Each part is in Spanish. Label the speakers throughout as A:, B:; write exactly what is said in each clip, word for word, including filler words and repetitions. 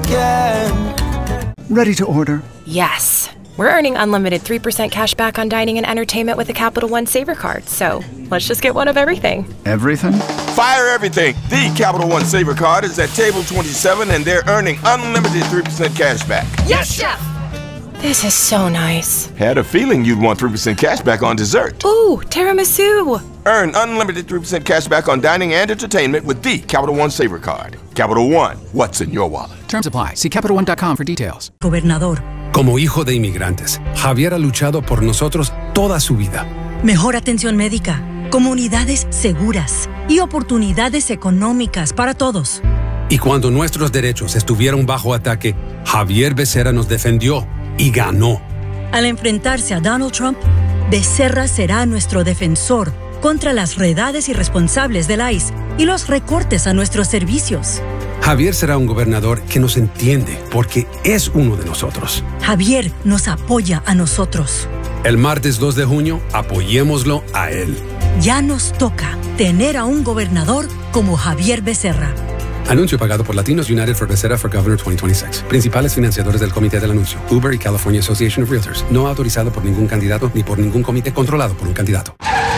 A: again.
B: Ready to order?
C: Yes. We're earning unlimited three percent cash back on dining and entertainment with a Capital One Saver card. So let's just get one of everything.
B: Everything?
D: Fire everything. The Capital One Saver card is at table twenty-seven, and they're earning unlimited three percent cash back.
C: Yes, Chef! This is so nice.
D: Had a feeling you'd want three percent cash back on dessert.
C: Ooh, tiramisu.
D: Earn unlimited three percent cash back on dining and entertainment with the Capital One Saver card. Capital One, what's in your wallet?
E: Terms apply. See Capital One dot com for details.
F: Gobernador.
G: Como hijo de inmigrantes, Javier ha luchado por nosotros toda su vida.
F: Mejor atención médica, comunidades seguras y oportunidades económicas para todos.
G: Y cuando nuestros derechos estuvieron bajo ataque, Javier Becerra nos defendió y ganó.
F: Al enfrentarse a Donald Trump, Becerra será nuestro defensor contra las redades irresponsables del I C E y los recortes a nuestros servicios.
G: Javier será un gobernador que nos entiende porque es uno de nosotros.
F: Javier nos apoya a nosotros.
G: El martes dos de junio, apoyémoslo a él.
F: Ya nos toca tener a un gobernador como Javier Becerra.
G: Anuncio pagado por Latinos United for Becerra for Governor veinte veintiséis. Principales financiadores del comité del anuncio: Uber y California Association of Realtors. No autorizado por ningún candidato ni por ningún comité controlado por un candidato.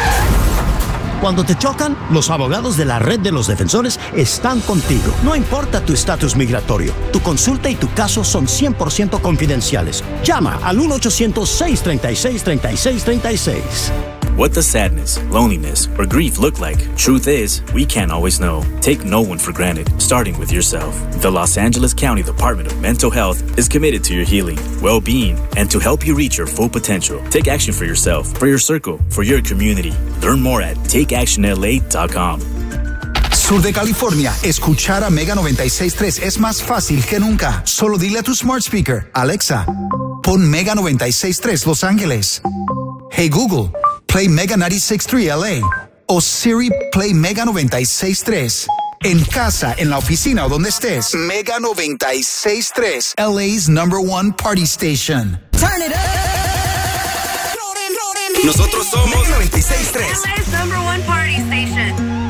H: Cuando te chocan, los abogados de la Red de los Defensores están contigo. No importa tu estatus migratorio, tu consulta y tu caso son cien por ciento confidenciales. Llama al uno ochocientos, seiscientos treinta y seis, treinta y seis treinta y seis.
I: What does sadness, loneliness, or grief look like? Truth is, we can't always know. Take no one for granted, starting with yourself. The Los Angeles County Department of Mental Health is committed to your healing, well-being, and to help you reach your full potential. Take action for yourself, for your circle, for your community. Learn more at take action L A dot com.
J: Sur de California, escuchar a Mega noventa y seis punto tres es más fácil que nunca. Solo dile a tu smart speaker: Alexa, pon Mega noventa y seis punto tres Los Ángeles. Hey Google, play Mega noventa y seis punto tres L A. O Siri, play Mega noventa y seis punto tres. En casa, en la oficina o donde estés, Mega noventa y seis punto tres, L A's number one party station.
A: Turn it up.
K: Nosotros somos
J: Mega noventa y seis punto tres.
L: L A's number one party station.